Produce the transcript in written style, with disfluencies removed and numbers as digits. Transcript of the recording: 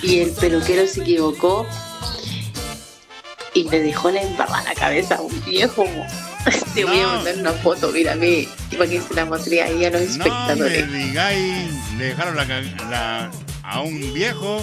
y el peluquero se equivocó y me dejó la embarrada en la cabeza a un viejo. Te voy a mandar una foto, mírame, para que se la mostré ahí a los espectadores. No me digáis, le dejaron a un viejo